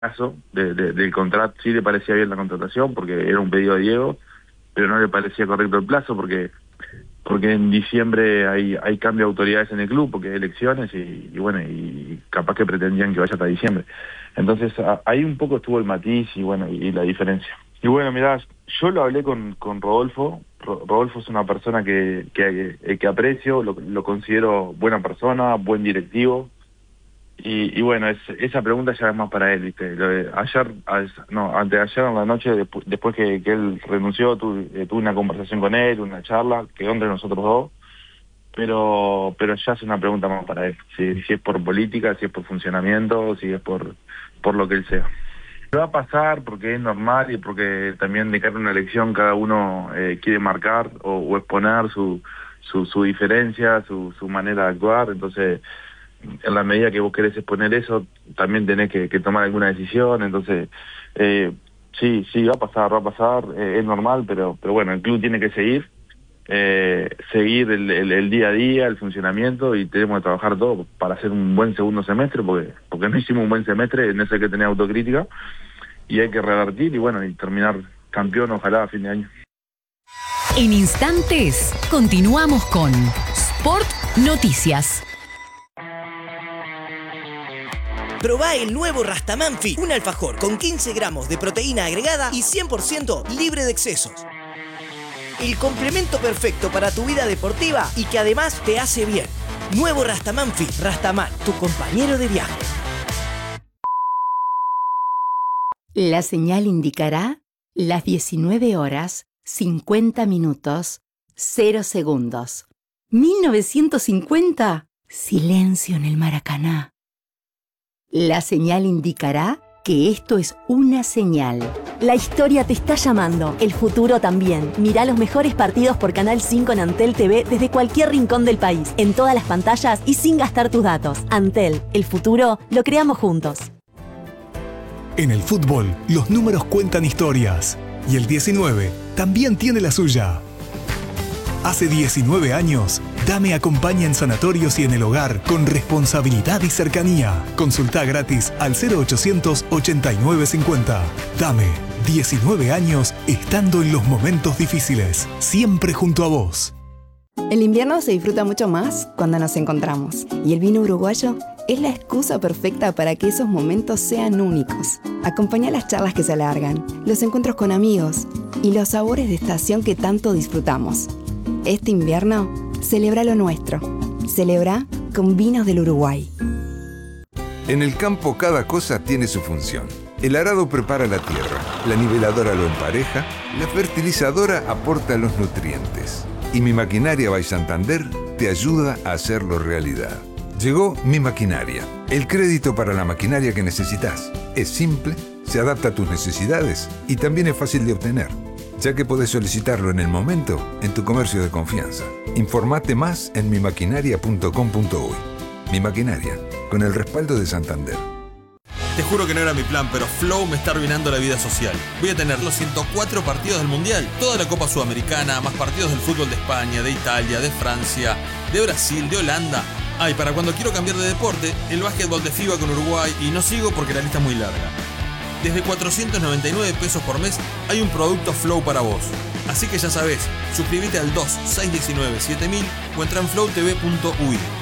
caso del contrato. Sí le parecía bien la contratación porque era un pedido de Diego, pero no le parecía correcto el plazo porque en diciembre hay cambio de autoridades en el club porque hay elecciones y bueno, y capaz que pretendían que vaya hasta diciembre. Entonces ahí un poco estuvo el matiz y bueno, y la diferencia. Y bueno, mirá, yo lo hablé con Rodolfo. Rodolfo es una persona que aprecio, lo considero buena persona, buen directivo. Y bueno, esa pregunta ya es más para él, ¿viste? Antes de ayer en la noche, después que él renunció, tuve una conversación con él, una charla, quedó entre nosotros dos, pero ya es una pregunta más para él, si es por política, si es por funcionamiento, si es por lo que él sea. Va a pasar porque es normal y porque también de cara a una elección cada uno quiere marcar o exponer su diferencia, su manera de actuar, entonces en la medida que vos querés exponer eso, también tenés que tomar alguna decisión, entonces sí, va a pasar, es normal, pero bueno, el club tiene que seguir el día a día, el funcionamiento, y tenemos que trabajar todo para hacer un buen segundo semestre, porque no hicimos un buen semestre, en eso hay que tener autocrítica, y hay que revertir, y bueno, y terminar campeón, ojalá a fin de año. En instantes, continuamos con Sport Noticias. Probá el nuevo Rastaman Fit, un alfajor con 15 gramos de proteína agregada y 100% libre de excesos. El complemento perfecto para tu vida deportiva y que además te hace bien. Nuevo Rastaman Fit. Rastaman, tu compañero de viaje. La señal indicará las 19 horas, 50 minutos, 0 segundos. 1950, silencio en el Maracaná. La señal indicará que esto es una señal. La historia te está llamando, el futuro también. Mirá los mejores partidos por Canal 5 en Antel TV desde cualquier rincón del país, en todas las pantallas y sin gastar tus datos. Antel, el futuro lo creamos juntos. En el fútbol, los números cuentan historias. Y el 19 también tiene la suya. Hace 19 años, Dame acompaña en sanatorios y en el hogar con responsabilidad y cercanía. Consulta gratis al 0800 8950. Dame, 19 años estando en los momentos difíciles, siempre junto a vos. El invierno se disfruta mucho más cuando nos encontramos. Y el vino uruguayo es la excusa perfecta para que esos momentos sean únicos. Acompaña las charlas que se alargan, los encuentros con amigos y los sabores de estación que tanto disfrutamos. Este invierno, celebra lo nuestro. Celebra con vinos del Uruguay. En el campo cada cosa tiene su función. El arado prepara la tierra, la niveladora lo empareja, la fertilizadora aporta los nutrientes. Y Mi Maquinaria by Santander te ayuda a hacerlo realidad. Llegó Mi Maquinaria, el crédito para la maquinaria que necesitas. Es simple, se adapta a tus necesidades y también es fácil de obtener, ya que podés solicitarlo en el momento en tu comercio de confianza. Informate más en mimaquinaria.com.uy. Mi Maquinaria, con el respaldo de Santander. Te juro que no era mi plan, pero Flow me está arruinando la vida social. Voy a tener los 104 partidos del Mundial, toda la Copa Sudamericana, más partidos del fútbol de España, de Italia, de Francia, de Brasil, de Holanda. Y para cuando quiero cambiar de deporte, el básquetbol de FIBA con Uruguay, y no sigo porque la lista es muy larga. Desde 499 pesos por mes hay un producto Flow para vos. Así que ya sabés, suscríbete al 2-619-7000 o entra en flowtv.uy.